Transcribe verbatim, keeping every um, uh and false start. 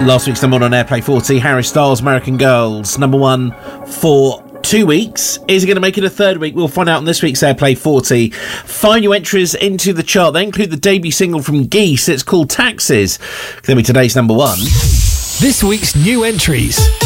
Last week's number one on Airplay forty, Harry Styles, American Girls, number one for two weeks. Is he going to make it a third week? We'll find out on this week's Airplay forty. Find your entries into the chart. They include the debut single from Geese. It's called Taxes. Going to be today's number one. This week's new entries.